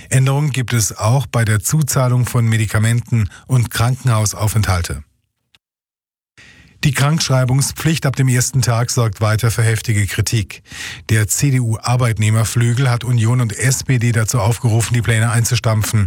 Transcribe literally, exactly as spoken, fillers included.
Änderungen gibt es auch bei der Zuzahlung von Medikamenten und Krankenhausaufenthalte. Die Krankschreibungspflicht ab dem ersten Tag sorgt weiter für heftige Kritik. Der C D U-Arbeitnehmerflügel hat Union und S P D dazu aufgerufen, die Pläne einzustampfen.